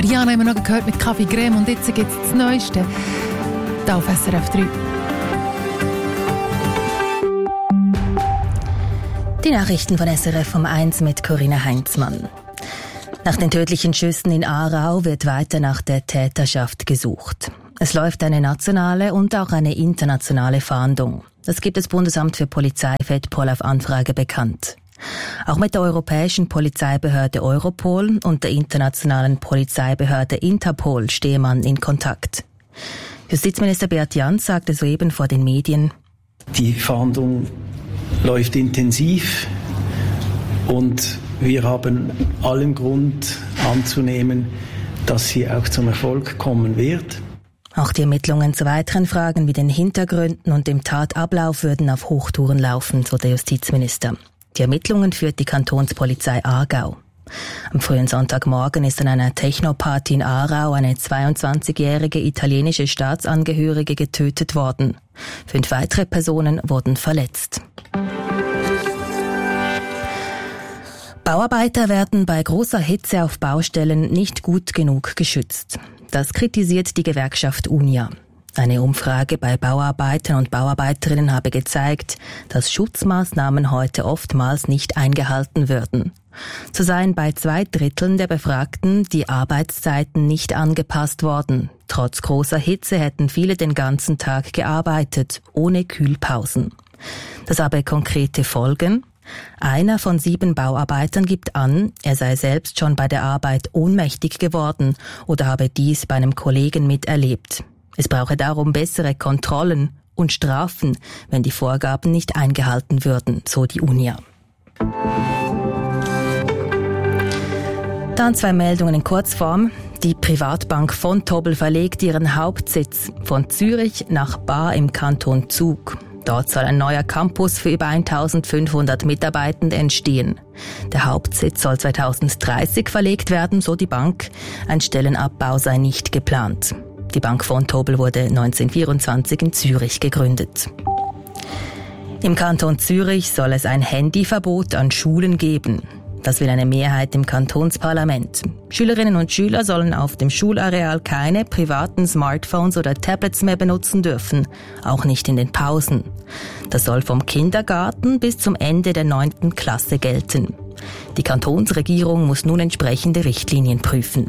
Rihanna haben wir noch gehört mit Kaffee Creme und jetzt gibt es das Neueste. Hier auf SRF 3. Die Nachrichten von SRF um 1 mit Corinna Heinzmann. Nach den tödlichen Schüssen in Aarau wird weiter nach der Täterschaft gesucht. Es läuft eine nationale und auch eine internationale Fahndung. Das gibt das Bundesamt für Polizei FEDPOL auf Anfrage bekannt. Auch mit der europäischen Polizeibehörde Europol und der internationalen Polizeibehörde Interpol stehe man in Kontakt. Justizminister Beat Jans sagte soeben vor den Medien: Die Fahndung läuft intensiv und wir haben allen Grund anzunehmen, dass sie auch zum Erfolg kommen wird. Auch die Ermittlungen zu weiteren Fragen wie den Hintergründen und dem Tatablauf würden auf Hochtouren laufen, so der Justizminister. Die Ermittlungen führt die Kantonspolizei Aargau. Am frühen Sonntagmorgen ist an einer Techno-Party in Aarau eine 22-jährige italienische Staatsangehörige getötet worden. 5 weitere Personen wurden verletzt. Bauarbeiter werden bei großer Hitze auf Baustellen nicht gut genug geschützt. Das kritisiert die Gewerkschaft UNIA. Eine Umfrage bei Bauarbeitern und Bauarbeiterinnen habe gezeigt, dass Schutzmaßnahmen heute oftmals nicht eingehalten würden. So seien bei 2/3 der Befragten die Arbeitszeiten nicht angepasst worden. Trotz großer Hitze hätten viele den ganzen Tag gearbeitet, ohne Kühlpausen. Das habe konkrete Folgen. Einer von 7 Bauarbeitern gibt an, er sei selbst schon bei der Arbeit ohnmächtig geworden oder habe dies bei einem Kollegen miterlebt. Es brauche darum bessere Kontrollen und Strafen, wenn die Vorgaben nicht eingehalten würden, so die UNIA. Dann 2 Meldungen in Kurzform. Die Privatbank Vontobel verlegt ihren Hauptsitz von Zürich nach Baar im Kanton Zug. Dort soll ein neuer Campus für über 1500 Mitarbeitende entstehen. Der Hauptsitz soll 2030 verlegt werden, so die Bank. Ein Stellenabbau sei nicht geplant. Die Bank Vontobel wurde 1924 in Zürich gegründet. Im Kanton Zürich soll es ein Handyverbot an Schulen geben. Das will eine Mehrheit im Kantonsparlament. Schülerinnen und Schüler sollen auf dem Schulareal keine privaten Smartphones oder Tablets mehr benutzen dürfen, auch nicht in den Pausen. Das soll vom Kindergarten bis zum Ende der 9. Klasse gelten. Die Kantonsregierung muss nun entsprechende Richtlinien prüfen.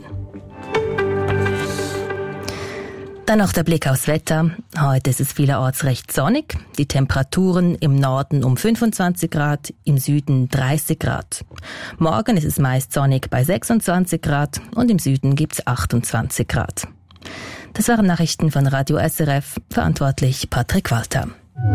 Dann noch der Blick aufs Wetter. Heute ist es vielerorts recht sonnig. Die Temperaturen im Norden um 25 Grad, im Süden 30 Grad. Morgen ist es meist sonnig bei 26 Grad und im Süden gibt's 28 Grad. Das waren Nachrichten von Radio SRF, verantwortlich Patrick Walter.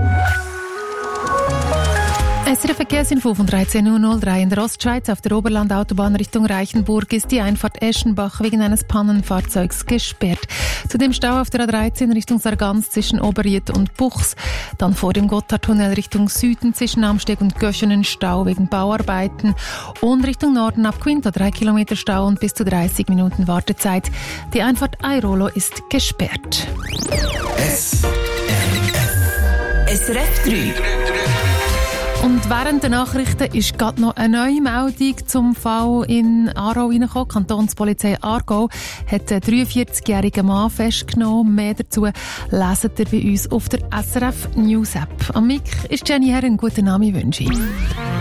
SRF Verkehrsinfo von 13.03 in der Ostschweiz. Auf der Oberlandautobahn Richtung Reichenburg ist die Einfahrt Eschenbach wegen eines Pannenfahrzeugs gesperrt. Zudem Stau auf der A13 Richtung Sargans zwischen Oberried und Buchs. Dann vor dem Gotthardtunnel Richtung Süden zwischen Amsteg und Göschenen Stau wegen Bauarbeiten. Und Richtung Norden ab Quinto 3 Kilometer Stau und bis zu 30 Minuten Wartezeit. Die Einfahrt Airolo ist gesperrt. SRF 3. Und während der Nachrichten ist gerade noch eine neue Meldung zum Fall in Aarau reingekommen. Die Kantonspolizei Aargau hat einen 43-jährigen Mann festgenommen. Mehr dazu lesen ihr bei uns auf der SRF News App. Am Mic ist Jenny Herren. Guten Abend wünsche ich.